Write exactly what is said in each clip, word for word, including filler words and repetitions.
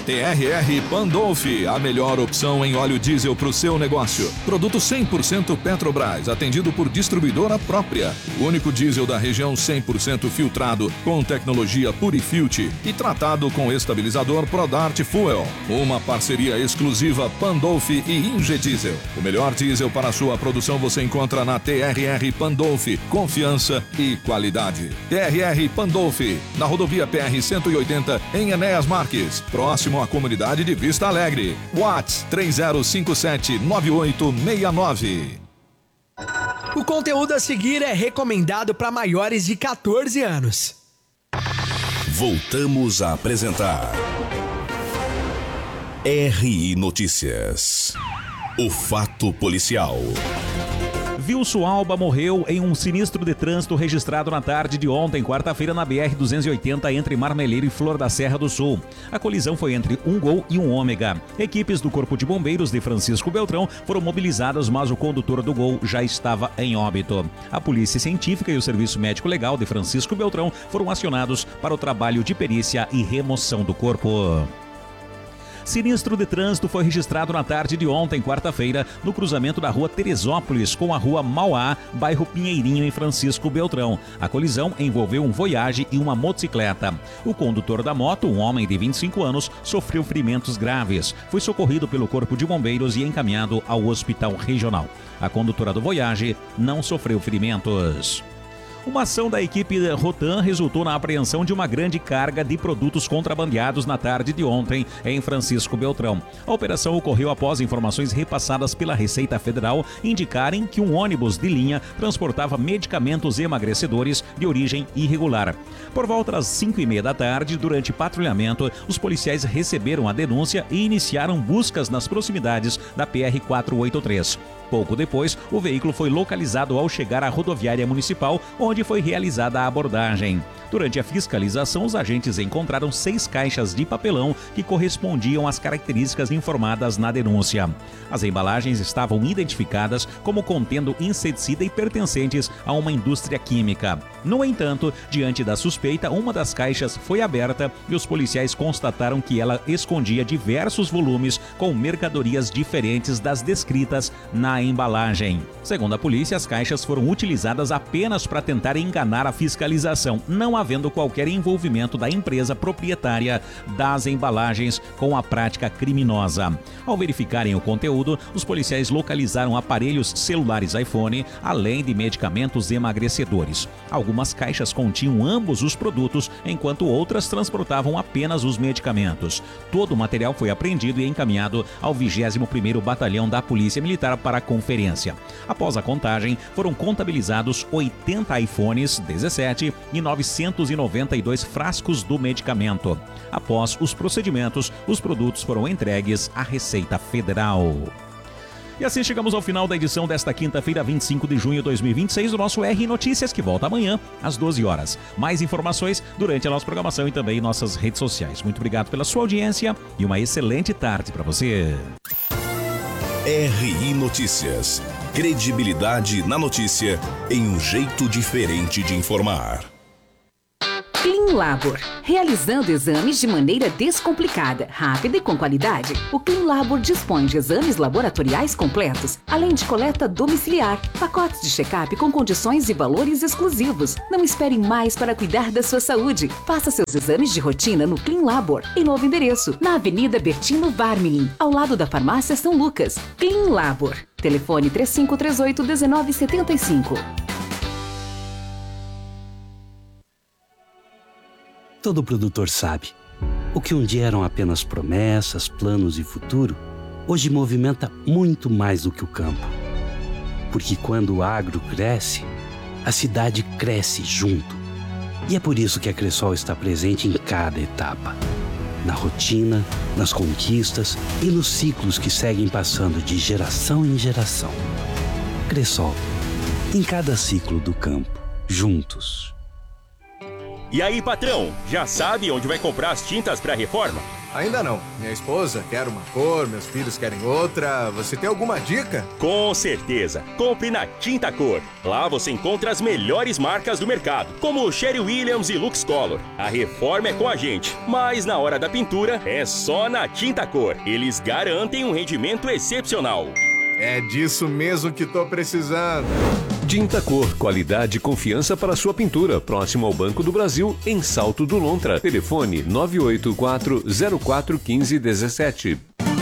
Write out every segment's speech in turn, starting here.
T R R Pandolfi, a melhor opção em óleo diesel para o seu negócio. Produto cem por cento Petrobras, atendido por distribuidora própria. O único diesel da região cem por cento filtrado, com tecnologia Purifilter e tratado com estabilizador Prodart Fuel. Uma parceria exclusiva Pandolfi e Ingediesel. O melhor diesel para a sua produção você encontra na T R R Pandolfi. Confiança e qualidade. T R R Pandolfi, na rodovia P R cento e oitenta, em Enéas Marques, próximo à comunidade de Vista Alegre. WhatsApp três zero cinco sete nove oito seis nove. O conteúdo a seguir é recomendado para maiores de quatorze anos. Voltamos a apresentar R I Notícias. O fato policial. Wilson Alba morreu em um sinistro de trânsito registrado na tarde de ontem, quarta-feira, na B R duzentos e oitenta, entre Marmeleiro e Flor da Serra do Sul. A colisão foi entre um Gol e um Ômega. Equipes do Corpo de Bombeiros de Francisco Beltrão foram mobilizadas, mas o condutor do Gol já estava em óbito. A Polícia Científica e o Serviço Médico Legal de Francisco Beltrão foram acionados para o trabalho de perícia e remoção do corpo. Sinistro de trânsito foi registrado na tarde de ontem, quarta-feira, no cruzamento da rua Teresópolis com a rua Mauá, bairro Pinheirinho, em Francisco Beltrão. A colisão envolveu um Voyage e uma motocicleta. O condutor da moto, um homem de vinte e cinco anos, sofreu ferimentos graves. Foi socorrido pelo Corpo de Bombeiros e encaminhado ao Hospital Regional. A condutora do Voyage não sofreu ferimentos. Uma ação da equipe Rotan resultou na apreensão de uma grande carga de produtos contrabandeados na tarde de ontem em Francisco Beltrão. A operação ocorreu após informações repassadas pela Receita Federal indicarem que um ônibus de linha transportava medicamentos emagrecedores de origem irregular. Por volta das cinco e meia da tarde, durante patrulhamento, os policiais receberam a denúncia e iniciaram buscas nas proximidades da P R quatrocentos e oitenta e três. Pouco depois, o veículo foi localizado ao chegar à rodoviária municipal, onde foi realizada a abordagem. Durante a fiscalização, os agentes encontraram seis caixas de papelão que correspondiam às características informadas na denúncia. As embalagens estavam identificadas como contendo inseticida e pertencentes a uma indústria química. No entanto, diante da suspeita, uma das caixas foi aberta e os policiais constataram que ela escondia diversos volumes com mercadorias diferentes das descritas na embalagem. Segundo a polícia, as caixas foram utilizadas apenas para tentar enganar a fiscalização, não havendo qualquer envolvimento da empresa proprietária das embalagens com a prática criminosa. Ao verificarem o conteúdo, os policiais localizaram aparelhos celulares iPhone, além de medicamentos emagrecedores. Algumas caixas continham ambos os produtos, enquanto outras transportavam apenas os medicamentos. Todo o material foi apreendido e encaminhado ao vigésimo primeiro Batalhão da Polícia Militar para a conferência. Após a contagem, foram contabilizados oitenta iPhones dezessete e novecentos e noventa e dois frascos do medicamento. Após os procedimentos, os produtos foram entregues à Receita Federal. E assim chegamos ao final da edição desta quinta-feira, vinte e cinco de junho de dois mil e vinte e seis, do nosso R Notícias, que volta amanhã às doze horas. Mais informações durante a nossa programação e também em nossas redes sociais. Muito obrigado pela sua audiência e uma excelente tarde para você. R I Notícias. Credibilidade na notícia em um jeito diferente de informar. Clean Labor, realizando exames de maneira descomplicada, rápida e com qualidade. O Clean Labor dispõe de exames laboratoriais completos, além de coleta domiciliar, pacotes de check-up com condições e valores exclusivos. Não espere mais para cuidar da sua saúde. Faça seus exames de rotina no Clean Labor, em novo endereço, na Avenida Bertino Varminin, ao lado da Farmácia São Lucas. Clean Labor. Telefone três cinco três oito um nove sete cinco. Todo produtor sabe, o que um dia eram apenas promessas, planos e futuro, hoje movimenta muito mais do que o campo. Porque quando o agro cresce, a cidade cresce junto. E é por isso que a Cressol está presente em cada etapa. Na rotina, nas conquistas e nos ciclos que seguem passando de geração em geração. Cressol, em cada ciclo do campo, juntos. E aí, patrão, já sabe onde vai comprar as tintas para reforma? Ainda não. Minha esposa quer uma cor, meus filhos querem outra. Você tem alguma dica? Com certeza. Compre na Tinta Cor. Lá você encontra as melhores marcas do mercado, como Sherwin Williams e Lux Color. A reforma é com a gente, mas na hora da pintura é só na Tinta Cor. Eles garantem um rendimento excepcional. É disso mesmo que tô precisando. Tinta Cor, qualidade e confiança para sua pintura. Próximo ao Banco do Brasil, em Salto do Lontra. Telefone nove oito quatro zero quatro um cinco um sete.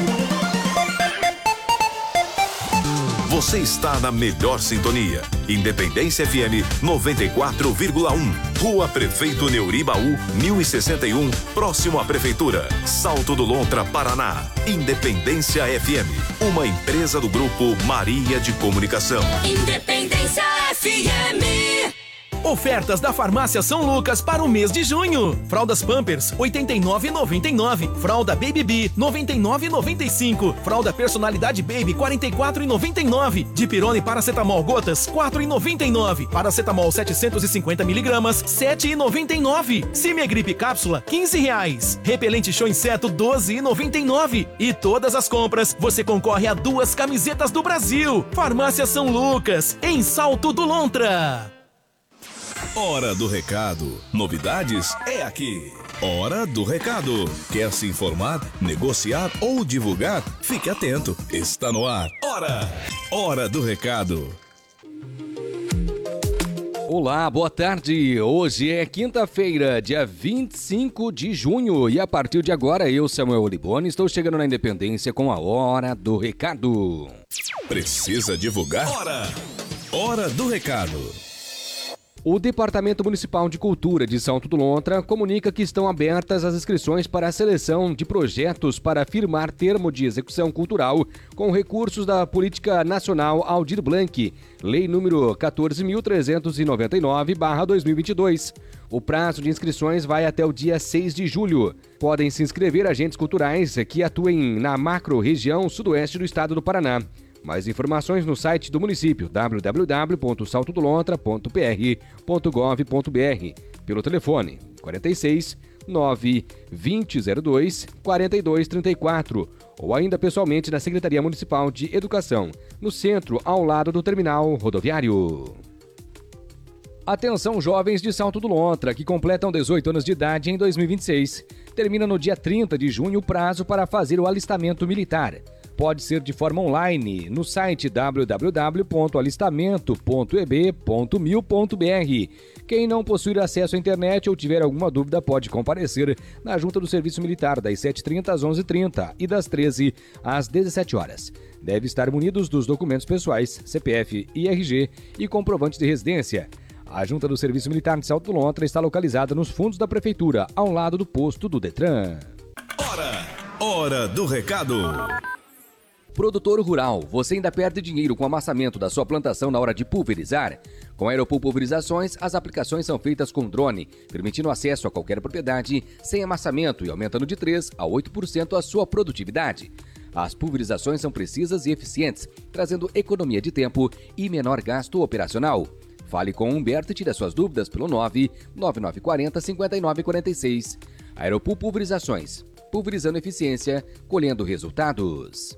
Você está na melhor sintonia. Independência F M noventa e quatro vírgula um. Rua Prefeito Neuribaú, mil e sessenta e um, próximo à Prefeitura. Salto do Lontra, Paraná. Independência F M, uma empresa do Grupo Maria de Comunicação. Independência F M. Ofertas da Farmácia São Lucas para o mês de junho. Fraldas Pampers, oitenta e nove reais e noventa e nove centavos. Fralda Baby Bee, noventa e nove reais e noventa e cinco centavos. Fralda Personalidade Baby, quarenta e quatro reais e noventa e nove centavos. Dipirone Paracetamol Gotas, quatro reais e noventa e nove centavos. Paracetamol setecentos e cinquenta miligramas, sete reais e noventa e nove centavos. Simegripe Cápsula, quinze reais. Repelente Show Inseto, doze reais e noventa e nove centavos. E todas as compras, você concorre a duas camisetas do Brasil. Farmácia São Lucas, em Salto do Lontra. Hora do Recado. Novidades é aqui. Hora do Recado. Quer se informar, negociar ou divulgar? Fique atento. Está no ar. Hora. Hora do Recado. Olá, boa tarde. Hoje é quinta-feira, dia vinte e cinco de junho. E a partir de agora, eu, Samuel Oliboni, estou chegando na Independência com a Hora do Recado. Precisa divulgar? Hora. Hora do Recado. O Departamento Municipal de Cultura de Salto do Lontra comunica que estão abertas as inscrições para a seleção de projetos para firmar termo de execução cultural com recursos da Política Nacional Aldir Blanc, Lei número quatorze mil trezentos e noventa e nove barra dois mil e vinte e dois. O prazo de inscrições vai até o dia seis de julho. Podem se inscrever agentes culturais que atuem na macro-região sudoeste do estado do Paraná. Mais informações no site do município w w w ponto salto do lontra ponto p r ponto gov ponto b r, pelo telefone quarenta e seis, nove, vinte, zero dois, quarenta e dois, trinta e quatro ou ainda pessoalmente na Secretaria Municipal de Educação, no centro ao lado do terminal rodoviário. Atenção jovens de Salto do Lontra que completam dezoito anos de idade em dois mil e vinte e seis. Termina no dia trinta de junho o prazo para fazer o alistamento militar. Pode ser de forma online no site w w w ponto alistamento ponto e b ponto mil ponto b r. Quem não possuir acesso à internet ou tiver alguma dúvida pode comparecer na Junta do Serviço Militar das sete e trinta às onze e trinta e das treze às dezessete horas. Deve estar munidos dos documentos pessoais, C P F e R G e comprovante de residência. A Junta do Serviço Militar de Salto do Lontra está localizada nos fundos da Prefeitura, ao lado do posto do Detran. Hora, hora do recado. Produtor rural, você ainda perde dinheiro com o amassamento da sua plantação na hora de pulverizar? Com a Aeropool Pulverizações, as aplicações são feitas com drone, permitindo acesso a qualquer propriedade sem amassamento e aumentando de três a oito por cento a sua produtividade. As pulverizações são precisas e eficientes, trazendo economia de tempo e menor gasto operacional. Fale com o Humberto e tire suas dúvidas pelo nove nove nove quatro zero cinco nove quatro seis. Aeropool Pulverizações, pulverizando eficiência, colhendo resultados.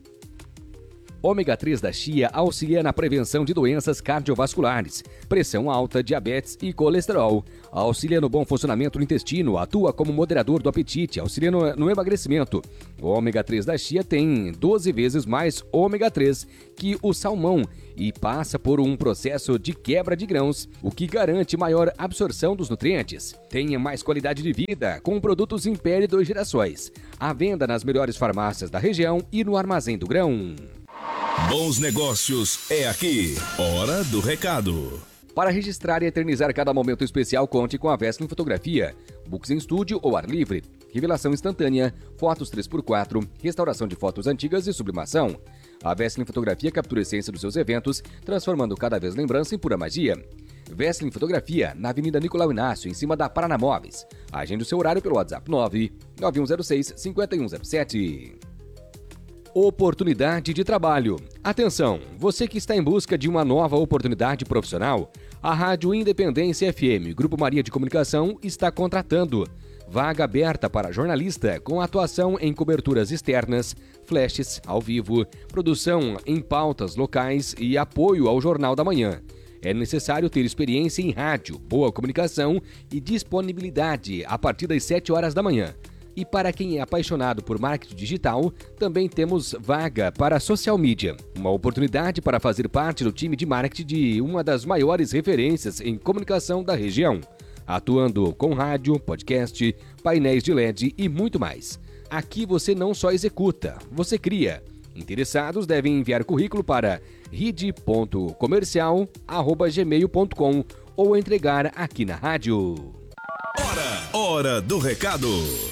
Ômega três da chia auxilia na prevenção de doenças cardiovasculares, pressão alta, diabetes e colesterol. Auxilia no bom funcionamento do intestino, atua como moderador do apetite, auxilia no, no emagrecimento. O ômega três da chia tem doze vezes mais ômega três que o salmão e passa por um processo de quebra de grãos, o que garante maior absorção dos nutrientes. Tenha mais qualidade de vida com produtos Império Dois Girassóis. À venda nas melhores farmácias da região e no Armazém do Grão. Bons negócios é aqui. Hora do recado. Para registrar e eternizar cada momento especial, conte com a Vestlin Fotografia. Books em estúdio ou ar livre. Revelação instantânea, fotos três por quatro, restauração de fotos antigas e sublimação. A Vestlin Fotografia captura a essência dos seus eventos, transformando cada vez lembrança em pura magia. Vestlin Fotografia, na Avenida Nicolau Inácio, em cima da Paraná Móveis. Agende o seu horário pelo WhatsApp nove nove um zero seis cinco um zero sete. Oportunidade de trabalho. Atenção, você que está em busca de uma nova oportunidade profissional, a Rádio Independência F M, Grupo Maria de Comunicação, está contratando. Vaga aberta para jornalista com atuação em coberturas externas, flashes ao vivo, produção em pautas locais e apoio ao Jornal da Manhã. É necessário ter experiência em rádio, boa comunicação e disponibilidade a partir das sete horas da manhã. E para quem é apaixonado por marketing digital, também temos vaga para social media, uma oportunidade para fazer parte do time de marketing de uma das maiores referências em comunicação da região, atuando com rádio, podcast, painéis de L E D e muito mais. Aqui você não só executa, você cria. Interessados devem enviar currículo para ride ponto comercial arroba gmail ponto com ou entregar aqui na rádio. Hora, hora do recado.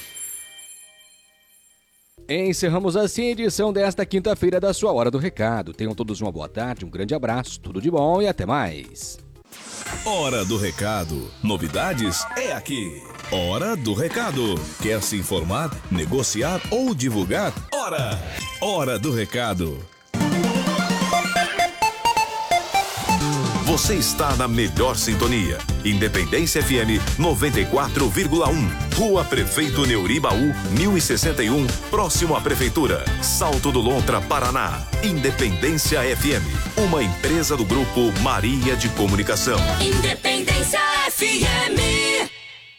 Encerramos assim a edição desta quinta-feira da sua Hora do Recado. Tenham todos uma boa tarde, um grande abraço, tudo de bom e até mais. Hora do Recado. Novidades é aqui. Hora do Recado. Quer se informar, negociar ou divulgar? Hora! Hora do Recado. Você está na melhor sintonia. Independência F M noventa e quatro vírgula um. Rua Prefeito Neuribaú, mil e sessenta e um, próximo à Prefeitura. Salto do Lontra, Paraná. Independência F M, uma empresa do Grupo Maria de Comunicação. Independência F M.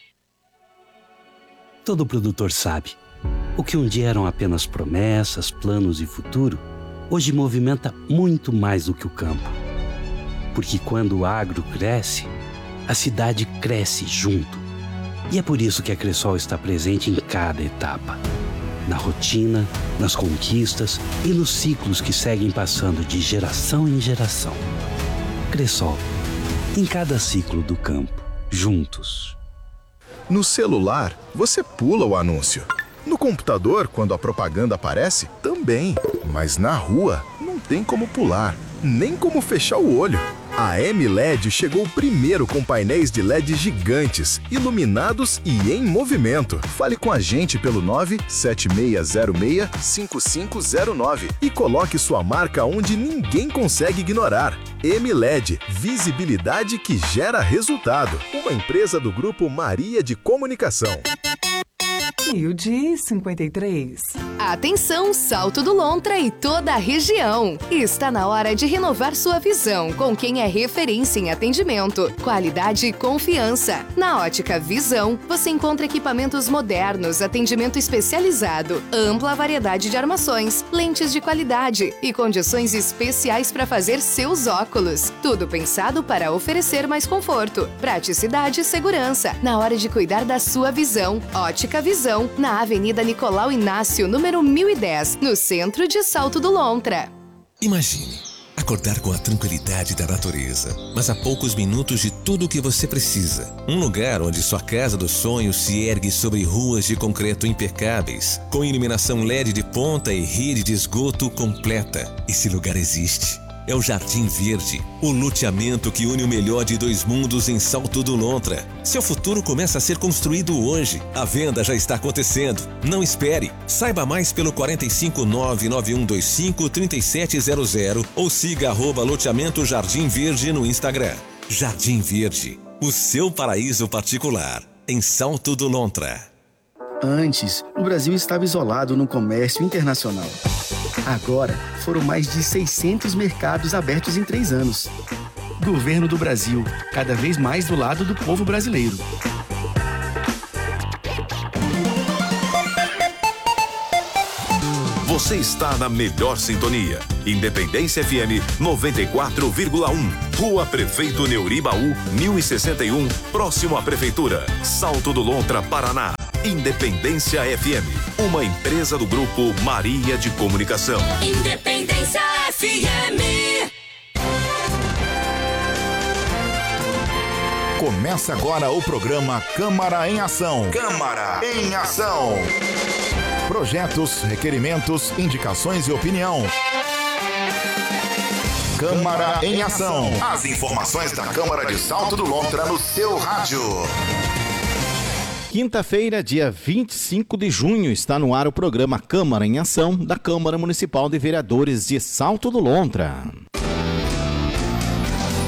Todo produtor sabe. O que um dia eram apenas promessas, planos e futuro, hoje movimenta muito mais do que o campo. Porque quando o agro cresce, a cidade cresce junto. E é por isso que a Cressol está presente em cada etapa. Na rotina, nas conquistas e nos ciclos que seguem passando de geração em geração. Cressol, em cada ciclo do campo, juntos. No celular, você pula o anúncio. No computador, quando a propaganda aparece, também. Mas na rua, não tem como pular, nem como fechar o olho. A M L E D chegou primeiro com painéis de L E D gigantes, iluminados e em movimento. Fale com a gente pelo nove sete seis zero seis cinco cinco zero nove e coloque sua marca onde ninguém consegue ignorar. M L E D, visibilidade que gera resultado. Uma empresa do Grupo Maria de Comunicação. E o de cinquenta e três. Atenção, Salto do Lontra e toda a região. Está na hora de renovar sua visão com quem é referência em atendimento, qualidade e confiança. Na Ótica Visão, você encontra equipamentos modernos, atendimento especializado, ampla variedade de armações, lentes de qualidade e condições especiais para fazer seus óculos. Tudo pensado para oferecer mais conforto, praticidade e segurança na hora de cuidar da sua visão. Ótica Visão, na Avenida Nicolau Inácio, número mil e dez, no centro de Salto do Lontra. Imagine acordar com a tranquilidade da natureza, mas a poucos minutos de tudo o que você precisa. Um lugar onde sua casa dos sonhos se ergue sobre ruas de concreto impecáveis, com iluminação L E D de ponta e rede de esgoto completa. Esse lugar existe. É o Jardim Verde, o loteamento que une o melhor de dois mundos em Salto do Lontra. Seu futuro começa a ser construído hoje. A venda já está acontecendo. Não espere. Saiba mais pelo quatro cinco nove nove um dois cinco três sete zero zero ou siga arroba loteamento Jardim Verde no Instagram. Jardim Verde, o seu paraíso particular, em Salto do Lontra. Antes, o Brasil estava isolado no comércio internacional. Agora, foram mais de seiscentos mercados abertos em três anos. Governo do Brasil, cada vez mais do lado do povo brasileiro. Você está na melhor sintonia. Independência F M noventa e quatro vírgula um. Rua Prefeito Neuribaú, mil e sessenta e um, próximo à Prefeitura. Salto do Lontra, Paraná. Independência F M, uma empresa do Grupo Maria de Comunicação. Independência F M. Começa agora o programa Câmara em Ação. Câmara em Ação. Projetos, requerimentos, indicações e opinião. Câmara em Ação. As informações da Câmara de Salto do Lontra no seu rádio. Quinta-feira, dia vinte e cinco de junho, está no ar o programa Câmara em Ação da Câmara Municipal de Vereadores de Salto do Lontra.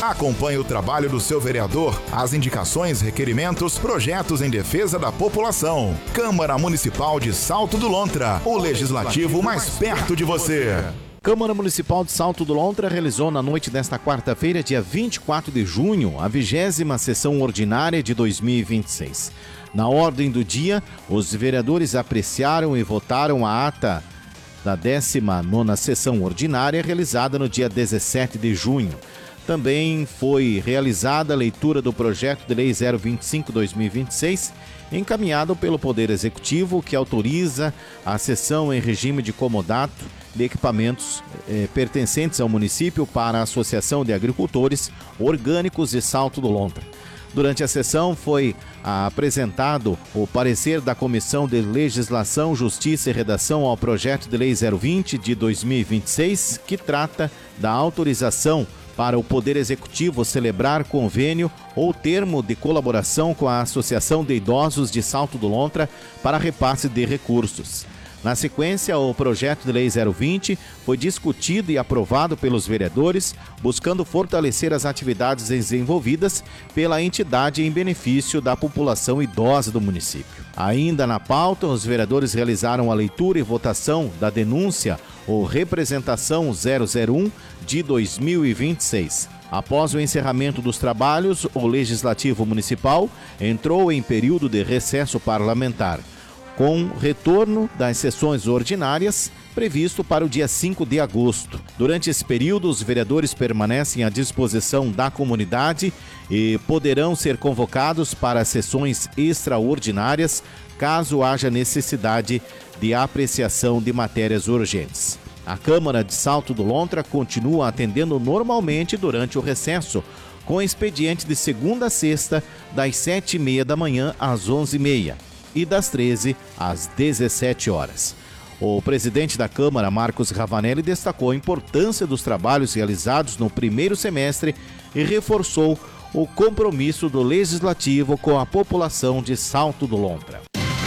Acompanhe o trabalho do seu vereador, as indicações, requerimentos, projetos em defesa da população. Câmara Municipal de Salto do Lontra, o legislativo mais perto de você. Câmara Municipal de Salto do Lontra realizou na noite desta quarta-feira, dia vinte e quatro de junho, a vigésima sessão ordinária de dois mil e vinte e seis. Na ordem do dia, os vereadores apreciaram e votaram a ata da décima nona sessão ordinária realizada no dia dezessete de junho. Também foi realizada a leitura do projeto de lei zero vinte e cinco barra dois mil e vinte e seis, encaminhado pelo Poder Executivo, que autoriza a cessão em regime de comodato de equipamentos eh, pertencentes ao município para a Associação de Agricultores Orgânicos de Salto do Lontra. Durante a sessão foi ah, apresentado o parecer da Comissão de Legislação, Justiça e Redação ao projeto de lei zero vinte de dois mil e vinte e seis, que trata da autorização para o Poder Executivo celebrar convênio ou termo de colaboração com a Associação de Idosos de Salto do Lontra para repasse de recursos. Na sequência, o projeto de lei zero vinte foi discutido e aprovado pelos vereadores, buscando fortalecer as atividades desenvolvidas pela entidade em benefício da população idosa do município. Ainda na pauta, os vereadores realizaram a leitura e votação da denúncia ou representação zero zero um de dois mil e vinte e seis. Após o encerramento dos trabalhos, o Legislativo Municipal entrou em período de recesso parlamentar, com retorno das sessões ordinárias previsto para o dia cinco de agosto. Durante esse período, os vereadores permanecem à disposição da comunidade e poderão ser convocados para sessões extraordinárias, caso haja necessidade de apreciação de matérias urgentes. A Câmara de Salto do Lontra continua atendendo normalmente durante o recesso, com expediente de segunda a sexta, das sete e meia da manhã às onze e meia. E das treze às dezessete horas. O presidente da Câmara, Marcos Ravanelli, destacou a importância dos trabalhos realizados no primeiro semestre e reforçou o compromisso do Legislativo com a população de Salto do Lontra.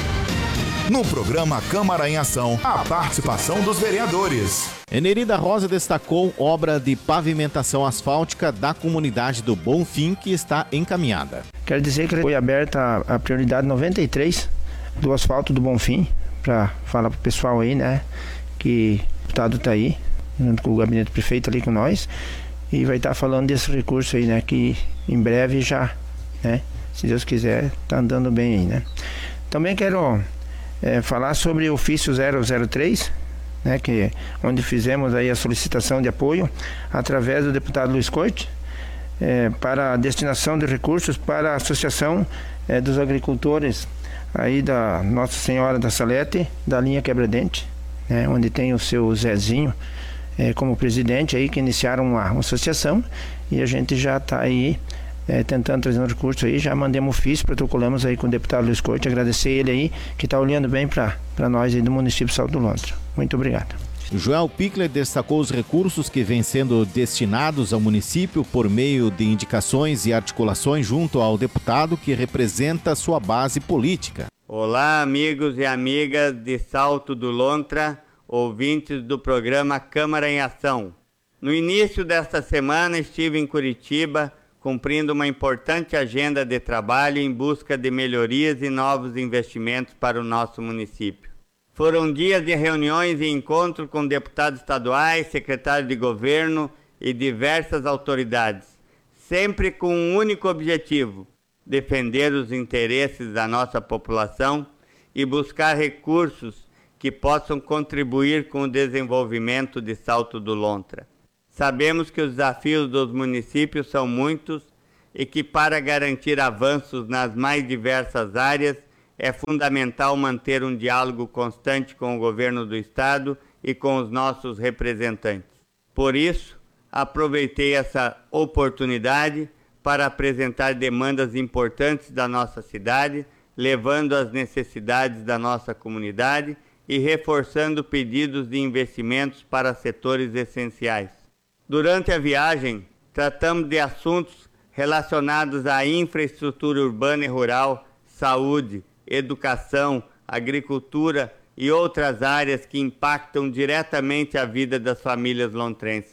No programa Câmara em Ação, a participação dos vereadores. Enerida Rosa destacou obra de pavimentação asfáltica da comunidade do Bonfim, que está encaminhada. Quero dizer que foi aberta a prioridade noventa e três do asfalto do Bonfim, para falar para o pessoal aí, né, que o deputado está aí, junto com o gabinete prefeito ali com nós, e vai estar tá falando desse recurso aí, né, que em breve já, né, se Deus quiser, está andando bem aí, né. Também quero é, falar sobre o ofício zero zero três, né, que, onde fizemos aí a solicitação de apoio através do deputado Luiz Corte, é, para a destinação de recursos para a Associação é, dos Agricultores aí da Nossa Senhora da Salete, da linha Quebra-Dente, né, onde tem o seu Zezinho é, como presidente aí, que iniciaram uma, uma associação, e a gente já está aí é, tentando trazer um recurso aí, já mandamos ofício, protocolamos aí com o deputado Luiz Corte, agradecer ele aí, que está olhando bem para nós aí do município de Salto do Lontra. Muito obrigado. Joel Pickler destacou os recursos que vêm sendo destinados ao município por meio de indicações e articulações junto ao deputado que representa sua base política. Olá, amigos e amigas de Salto do Lontra, ouvintes do programa Câmara em Ação. No início desta semana estive em Curitiba, cumprindo uma importante agenda de trabalho em busca de melhorias e novos investimentos para o nosso município. Foram dias de reuniões e encontros com deputados estaduais, secretários de governo e diversas autoridades, sempre com um único objetivo: defender os interesses da nossa população e buscar recursos que possam contribuir com o desenvolvimento de Salto do Lontra. Sabemos que os desafios dos municípios são muitos e que, para garantir avanços nas mais diversas áreas, é fundamental manter um diálogo constante com o governo do estado e com os nossos representantes. Por isso, aproveitei essa oportunidade para apresentar demandas importantes da nossa cidade, levando as necessidades da nossa comunidade e reforçando pedidos de investimentos para setores essenciais. Durante a viagem, tratamos de assuntos relacionados à infraestrutura urbana e rural, saúde, educação, agricultura e outras áreas que impactam diretamente a vida das famílias lontrenses.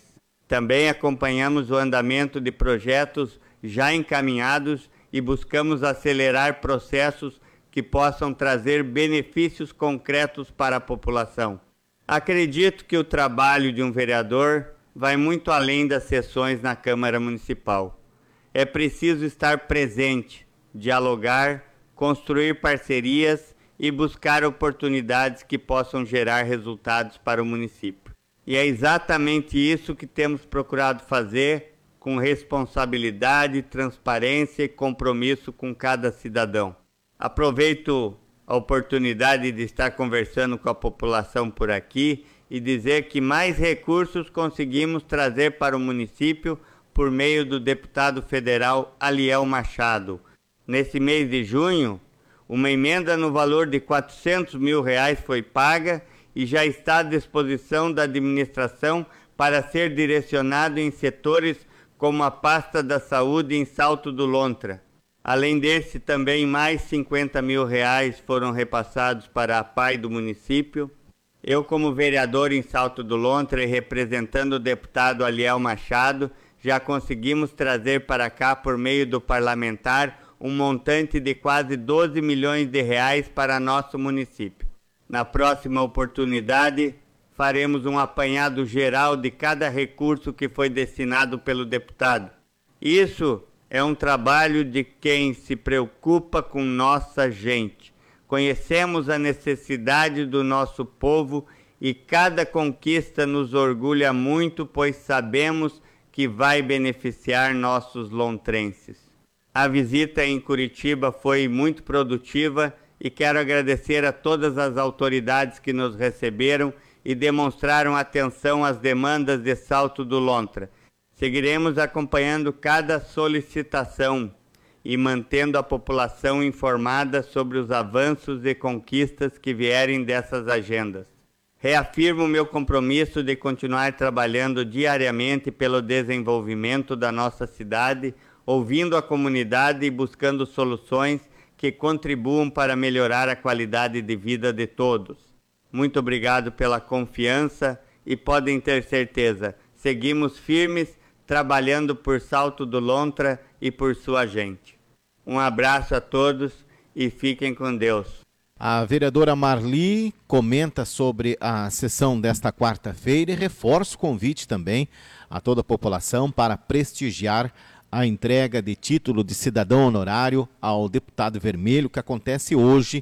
Também acompanhamos o andamento de projetos já encaminhados e buscamos acelerar processos que possam trazer benefícios concretos para a população. Acredito que o trabalho de um vereador vai muito além das sessões na Câmara Municipal. É preciso estar presente, dialogar, construir parcerias e buscar oportunidades que possam gerar resultados para o município. E é exatamente isso que temos procurado fazer com responsabilidade, transparência e compromisso com cada cidadão. Aproveito a oportunidade de estar conversando com a população por aqui e dizer que mais recursos conseguimos trazer para o município por meio do deputado federal Aliel Machado. Nesse mês de junho, uma emenda no valor de quatrocentos mil reais foi paga e já está à disposição da administração para ser direcionado em setores como a pasta da saúde em Salto do Lontra. Além desse, também mais cinquenta mil reais foram repassados para a P A I do município. Eu, como vereador em Salto do Lontra e representando o deputado Aliel Machado, já conseguimos trazer para cá, por meio do parlamentar, um montante de quase doze milhões de reais para nosso município. Na próxima oportunidade, faremos um apanhado geral de cada recurso que foi destinado pelo deputado. Isso é um trabalho de quem se preocupa com nossa gente. Conhecemos a necessidade do nosso povo e cada conquista nos orgulha muito, pois sabemos que vai beneficiar nossos lontrenses. A visita em Curitiba foi muito produtiva e quero agradecer a todas as autoridades que nos receberam e demonstraram atenção às demandas de Salto do Lontra. Seguiremos acompanhando cada solicitação e mantendo a população informada sobre os avanços e conquistas que vierem dessas agendas. Reafirmo meu compromisso de continuar trabalhando diariamente pelo desenvolvimento da nossa cidade, ouvindo a comunidade e buscando soluções que contribuam para melhorar a qualidade de vida de todos. Muito obrigado pela confiança e podem ter certeza, seguimos firmes trabalhando por Salto do Lontra e por sua gente. Um abraço a todos e fiquem com Deus. A vereadora Marli comenta sobre a sessão desta quarta-feira e reforça o convite também a toda a população para prestigiar a entrega de título de cidadão honorário ao deputado Vermelho, que acontece hoje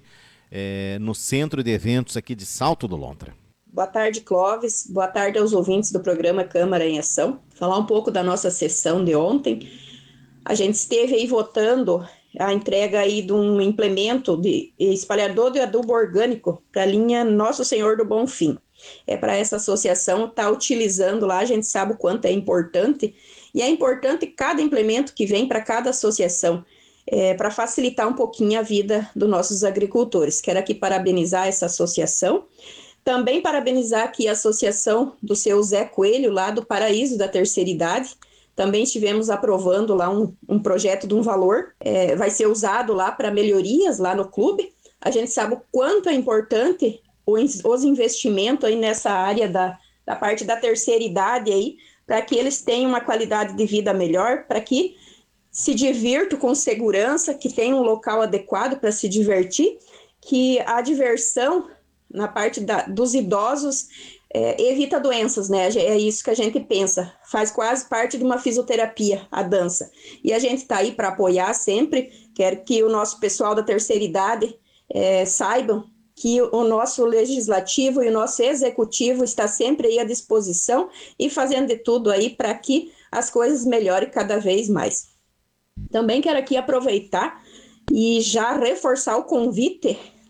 é, no Centro de Eventos aqui de Salto do Lontra. Boa tarde, Clóvis. Boa tarde aos ouvintes do programa Câmara em Ação. Falar um pouco da nossa sessão de ontem. A gente esteve aí votando a entrega aí de um implemento de espalhador de adubo orgânico para a linha Nosso Senhor do Bonfim. É para essa associação estar tá utilizando lá, a gente sabe o quanto é importante, e é importante cada implemento que vem para cada associação, é, para facilitar um pouquinho a vida dos nossos agricultores. Quero aqui parabenizar essa associação. Também parabenizar aqui a associação do seu Zé Coelho, lá do Paraíso da Terceira Idade. Também estivemos aprovando lá um, um projeto de um valor, é, vai ser usado lá para melhorias lá no clube. A gente sabe o quanto é importante os, os investimentos aí nessa área da, da parte da terceira idade aí, para que eles tenham uma qualidade de vida melhor, para que se divirtam com segurança, que tenham um local adequado para se divertir, que a diversão na parte da, dos idosos, é, evita doenças, né? É isso que a gente pensa. Faz quase parte de uma fisioterapia, a dança. E a gente está aí para apoiar sempre. Quero que o nosso pessoal da terceira idade é, saibam que o nosso legislativo e o nosso executivo está sempre aí à disposição e fazendo de tudo aí para que as coisas melhorem cada vez mais. Também quero aqui aproveitar e já reforçar o convite